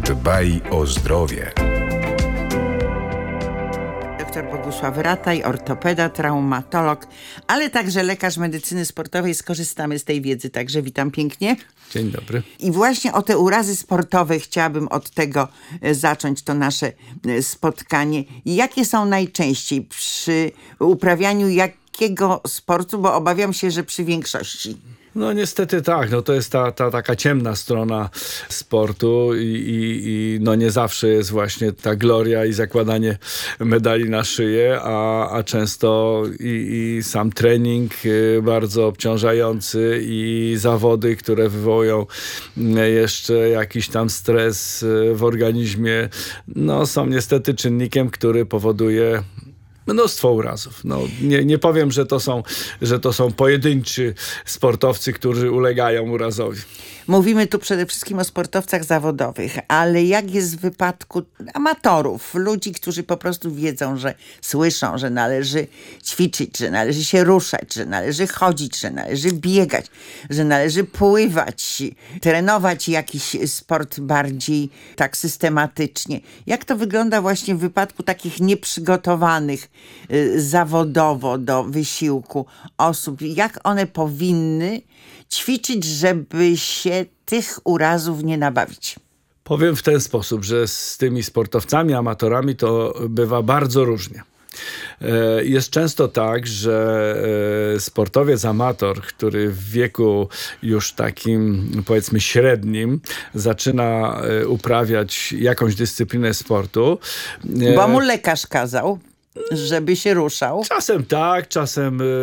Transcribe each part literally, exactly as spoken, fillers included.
Dbaj o zdrowie. Doktor Bogusław Rataj, ortopeda, traumatolog, ale także lekarz medycyny sportowej. Skorzystamy z tej wiedzy, także witam pięknie. Dzień dobry. I właśnie o te urazy sportowe chciałabym od tego zacząć to nasze spotkanie. Jakie są najczęściej przy uprawianiu jakiego sportu, bo obawiam się, że przy większości. No niestety tak, no to jest ta, ta taka ciemna strona sportu i, i, i no nie zawsze jest właśnie ta gloria i zakładanie medali na szyję, a, a często i, i sam trening bardzo obciążający i zawody, które wywołują jeszcze jakiś tam stres w organizmie, no są niestety czynnikiem, który powoduje mnóstwo urazów. No, nie, nie powiem, że to są, że to są pojedynczy sportowcy, którzy ulegają urazowi. Mówimy tu przede wszystkim o sportowcach zawodowych, ale jak jest w wypadku amatorów, ludzi, którzy po prostu wiedzą, że słyszą, że należy ćwiczyć, że należy się ruszać, że należy chodzić, że należy biegać, że należy pływać, trenować jakiś sport bardziej tak systematycznie. Jak to wygląda właśnie w wypadku takich nieprzygotowanych y, zawodowo do wysiłku osób? Jak one powinny ćwiczyć, żeby się tych urazów nie nabawić? Powiem w ten sposób, że z tymi sportowcami, amatorami to bywa bardzo różnie. Jest często tak, że sportowiec amator, który w wieku już takim powiedzmy średnim zaczyna uprawiać jakąś dyscyplinę sportu. Bo mu lekarz kazał, żeby się ruszał. Czasem tak, czasem yy,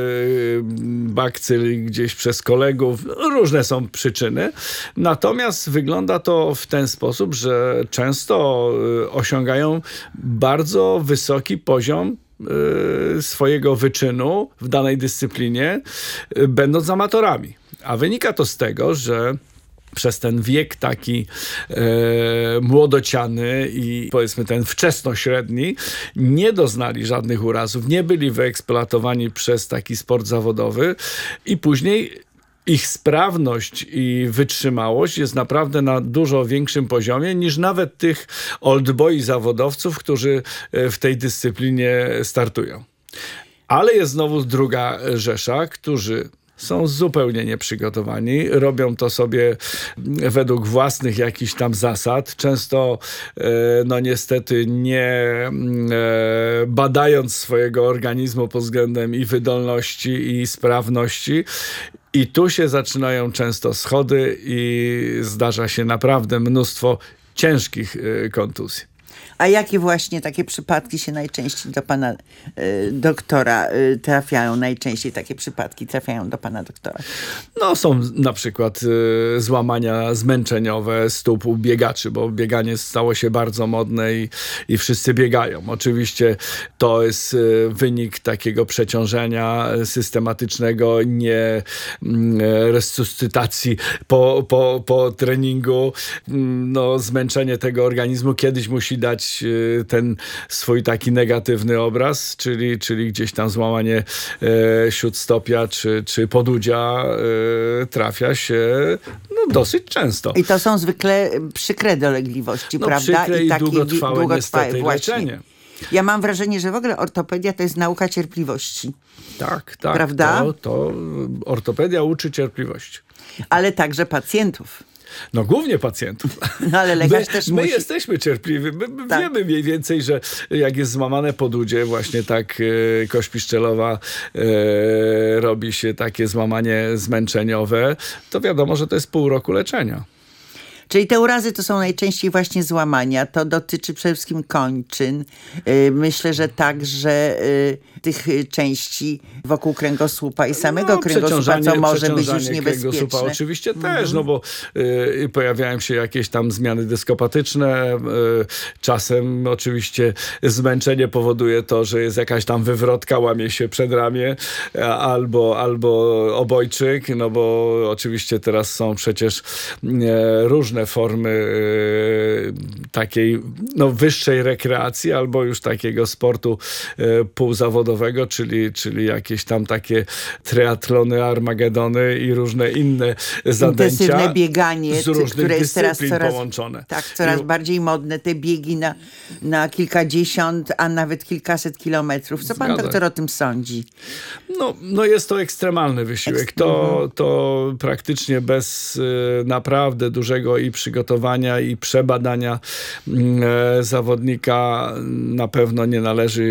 bakcyl gdzieś przez kolegów. Różne są przyczyny. Natomiast wygląda to w ten sposób, że często yy, osiągają bardzo wysoki poziom yy, swojego wyczynu w danej dyscyplinie, yy, będąc amatorami. A wynika to z tego, że przez ten wiek taki e, młodociany i powiedzmy ten wczesnośredni nie doznali żadnych urazów, nie byli wyeksploatowani przez taki sport zawodowy i później ich sprawność i wytrzymałość jest naprawdę na dużo większym poziomie niż nawet tych oldboy zawodowców, którzy w tej dyscyplinie startują. Ale jest znowu druga rzesza, którzy są zupełnie nieprzygotowani, robią to sobie według własnych jakichś tam zasad, często no niestety nie badając swojego organizmu pod względem i wydolności, i sprawności. I tu się zaczynają często schody i zdarza się naprawdę mnóstwo ciężkich kontuzji. A jakie właśnie takie przypadki się najczęściej do pana y, doktora y, trafiają? Najczęściej takie przypadki trafiają do pana doktora? No są na przykład y, złamania zmęczeniowe stóp u biegaczy, bo bieganie stało się bardzo modne i, i wszyscy biegają. Oczywiście to jest y, wynik takiego przeciążenia systematycznego, nie y, resuscytacji po, po, po treningu. Y, no, zmęczenie tego organizmu kiedyś musi dać ten swój taki negatywny obraz, czyli, czyli gdzieś tam złamanie e, śródstopia czy, czy podudzia e, trafia się no, dosyć często. I to są zwykle przykre dolegliwości, no, prawda? Przykre i, I takie długotrwałe, długotrwałe niestety właśnie. leczenie. Ja mam wrażenie, że w ogóle ortopedia to jest nauka cierpliwości. Tak, tak. Prawda? To, to ortopedia uczy cierpliwości. Ale także pacjentów. No głównie pacjentów. No ale lekarz my, też my musi. jesteśmy cierpliwi. My, my Tak. wiemy mniej więcej, że jak jest złamane podudzie, właśnie tak e, kość piszczelowa e, robi się takie złamanie zmęczeniowe, to wiadomo, że to jest pół roku leczenia. Czyli te urazy to są najczęściej właśnie złamania. To dotyczy przede wszystkim kończyn. Yy, myślę, że także yy, tych części wokół kręgosłupa i samego no, kręgosłupa, co może być już niebezpieczne. Kręgosłupa oczywiście mhm. też, no bo y, pojawiają się jakieś tam zmiany dyskopatyczne. Y, czasem oczywiście zmęczenie powoduje to, że jest jakaś tam wywrotka, łamie się przedramię albo, albo obojczyk, no bo oczywiście teraz są przecież y, różne różne formy y, takiej no, wyższej rekreacji albo już takiego sportu y, półzawodowego, czyli, czyli jakieś tam takie triatlony, armagedony i różne inne zadęcia. Intensywne bieganie, z różnych które jest teraz dyscyplin coraz, połączone. tak, coraz I, bardziej modne, te biegi na, na kilkadziesiąt, a nawet kilkaset kilometrów. Co pan Zgadza. doktor o tym sądzi? No, no jest to ekstremalny wysiłek. To, to praktycznie bez y, naprawdę dużego i przygotowania i przebadania y, zawodnika na pewno nie należy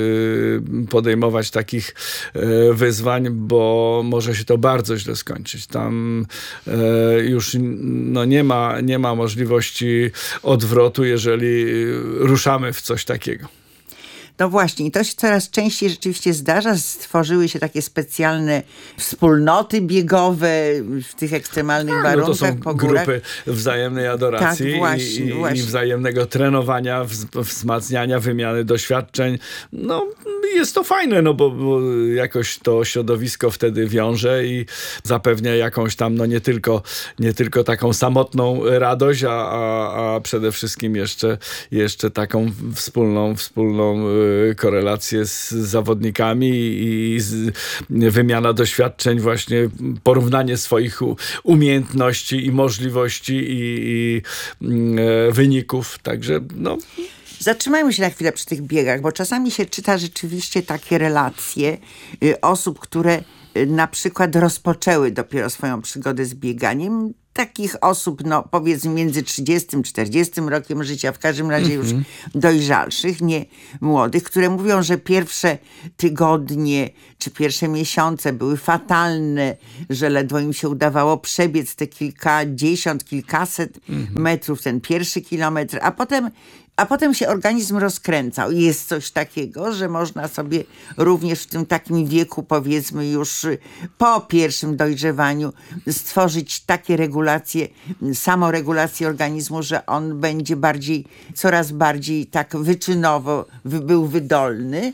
y, podejmować takich y, wyzwań, bo może się to bardzo źle skończyć. Tam y, już no, nie ma, nie ma możliwości odwrotu, jeżeli ruszamy w coś takiego. No właśnie, i to się coraz częściej rzeczywiście zdarza. Stworzyły się takie specjalne wspólnoty biegowe w tych ekstremalnych No warunkach. to są po górach. grupy wzajemnej adoracji Tak, właśnie, i, i, właśnie. i wzajemnego trenowania, wz- wzmacniania, wymiany doświadczeń. No jest to fajne, no bo, bo jakoś to środowisko wtedy wiąże i zapewnia jakąś tam, no nie tylko, nie tylko taką samotną radość, a, a, a przede wszystkim jeszcze, jeszcze taką wspólną, wspólną korelację z zawodnikami i z, wymiana doświadczeń, właśnie porównanie swoich u, umiejętności i możliwości i, i e, wyników. Także no... Zatrzymajmy się na chwilę przy tych biegach, bo czasami się czyta rzeczywiście takie relacje y, osób, które y, na przykład rozpoczęły dopiero swoją przygodę z bieganiem. Takich osób, no powiedzmy między trzydziestym, czterdziestym rokiem życia, w każdym razie już mm-hmm. dojrzalszych, nie młodych, które mówią, że pierwsze tygodnie czy pierwsze miesiące były fatalne, że ledwo im się udawało przebiec te kilkadziesiąt, kilkaset mm-hmm. metrów, ten pierwszy kilometr, a potem A potem się organizm rozkręcał. Jest coś takiego, że można sobie również w tym takim wieku, powiedzmy już po pierwszym dojrzewaniu, stworzyć takie regulacje, samoregulację organizmu, że on będzie bardziej, coraz bardziej tak wyczynowo wy, był wydolny.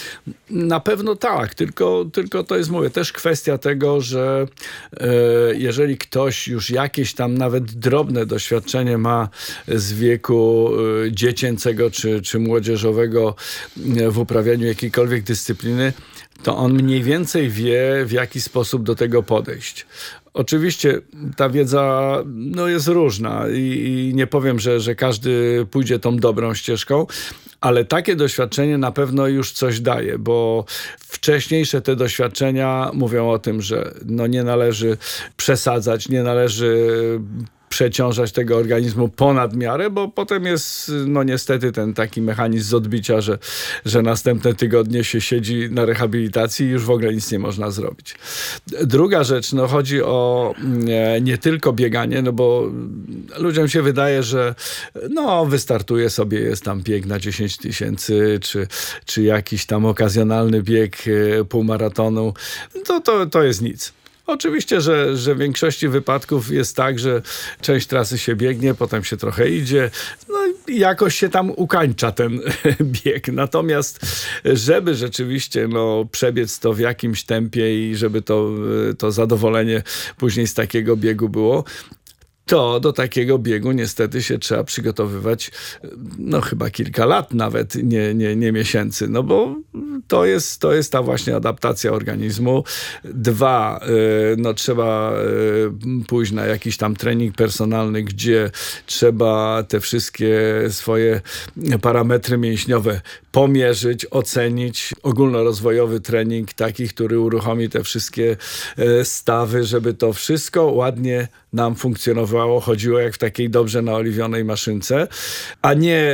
Na pewno tak, tylko, tylko to jest, mówię, też kwestia tego, że e, jeżeli ktoś już jakieś tam nawet drobne doświadczenie ma z wieku e, dziecięcego czy, czy młodzieżowego e, w uprawianiu jakiejkolwiek dyscypliny, to on mniej więcej wie, w jaki sposób do tego podejść. Oczywiście ta wiedza no, jest różna i, i nie powiem, że, że każdy pójdzie tą dobrą ścieżką, ale takie doświadczenie na pewno już coś daje, bo wcześniejsze te doświadczenia mówią o tym, że no, nie należy przesadzać, nie należy przeciążać tego organizmu ponad miarę, bo potem jest no niestety ten taki mechanizm z odbicia, że, że następne tygodnie się siedzi na rehabilitacji i już w ogóle nic nie można zrobić. Druga rzecz, no chodzi o nie, nie tylko bieganie, no bo ludziom się wydaje, że no wystartuje sobie, jest tam bieg na dziesięć tysięcy, czy, czy jakiś tam okazjonalny bieg półmaratonu, to, to, to jest nic. Oczywiście, że, że w większości wypadków jest tak, że część trasy się biegnie, potem się trochę idzie, no i jakoś się tam ukańcza ten bieg. Natomiast żeby rzeczywiście no, przebiec to w jakimś tempie i żeby to, to zadowolenie później z takiego biegu było, to do takiego biegu niestety się trzeba przygotowywać no chyba kilka lat nawet, nie, nie, nie miesięcy, no bo to jest, to jest ta właśnie adaptacja organizmu. Dwa, no trzeba pójść na jakiś tam trening personalny, gdzie trzeba te wszystkie swoje parametry mięśniowe pomierzyć, ocenić. Ogólnorozwojowy trening taki, który uruchomi te wszystkie stawy, żeby to wszystko ładnie nam funkcjonowało, chodziło jak w takiej dobrze naoliwionej maszynce, a nie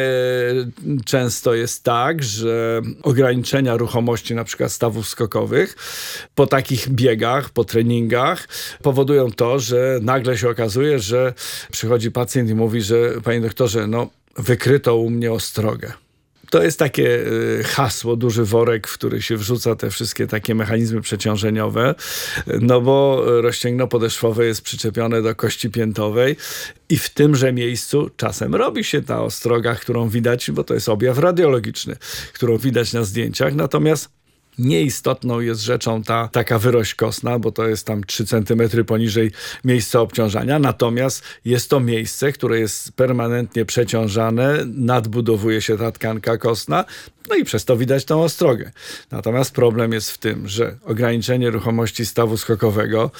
często jest tak, że ograniczenia ruchomości na przykład stawów skokowych po takich biegach, po treningach powodują to, że nagle się okazuje, że przychodzi pacjent i mówi, że panie doktorze, no wykryto u mnie ostrogę. To jest takie hasło, duży worek, w który się wrzuca te wszystkie takie mechanizmy przeciążeniowe, no bo rozcięgno podeszwowe jest przyczepione do kości piętowej i w tymże miejscu czasem robi się ta ostroga, którą widać, bo to jest objaw radiologiczny, którą widać na zdjęciach, natomiast Nieistotną jest rzeczą ta taka wyrość kostna, bo to jest tam trzy centymetry poniżej miejsca obciążania. Natomiast jest to miejsce, które jest permanentnie przeciążane, nadbudowuje się ta tkanka kostna, no i przez to widać tą ostrogę. Natomiast problem jest w tym, że ograniczenie ruchomości stawu skokowego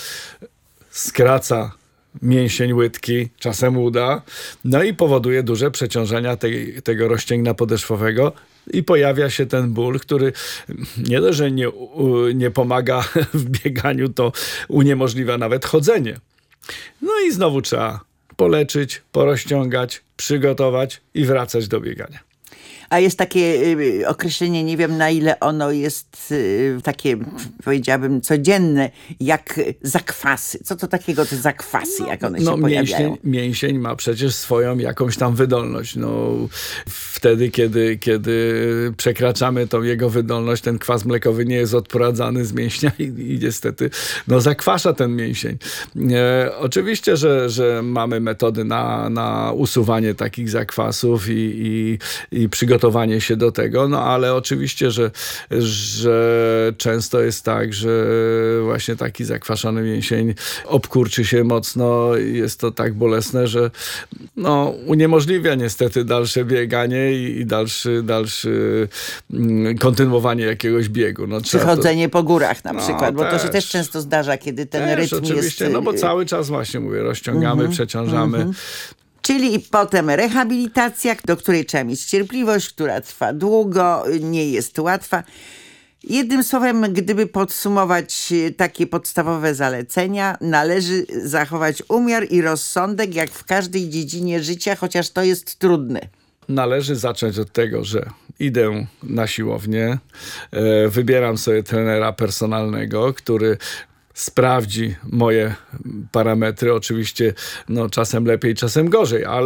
skraca mięsień łydki, czasem uda, no i powoduje duże przeciążenia tej, tego rozcięgna podeszwowego i pojawia się ten ból, który nie dość, że nie, nie pomaga w bieganiu, to uniemożliwia nawet chodzenie. No i znowu trzeba poleczyć, porozciągać, przygotować i wracać do biegania. A jest takie y, określenie, nie wiem na ile ono jest y, takie, powiedziałabym, codzienne, jak zakwasy. Co to takiego te zakwasy, jak one no, się pojawiają? Mięsień, mięsień ma przecież swoją jakąś tam wydolność. No, wtedy, kiedy, kiedy przekraczamy tą jego wydolność, ten kwas mlekowy nie jest odprowadzany z mięśnia i, i niestety no, zakwasza ten mięsień. E, oczywiście, że, że mamy metody na, na usuwanie takich zakwasów i, i, i przygotowanie się do tego, no ale oczywiście, że, że często jest tak, że właśnie taki zakwaszony mięsień obkurczy się mocno, jest to tak bolesne, że no, uniemożliwia niestety dalsze bieganie i, i dalszy, dalszy mm, kontynuowanie jakiegoś biegu. No, Przychodzenie to... po górach na no, przykład, bo też. to się też często zdarza, kiedy ten też, rytm oczywiście, jest... no bo cały czas właśnie mówię, rozciągamy, mm-hmm, przeciążamy. Mm-hmm. Czyli potem rehabilitacja, do której trzeba mieć cierpliwość, która trwa długo, nie jest łatwa. Jednym słowem, gdyby podsumować takie podstawowe zalecenia, należy zachować umiar i rozsądek jak w każdej dziedzinie życia, chociaż to jest trudne. Należy zacząć od tego, że idę na siłownię, wybieram sobie trenera personalnego, który sprawdzi moje parametry. Oczywiście no, czasem lepiej, czasem gorzej, ale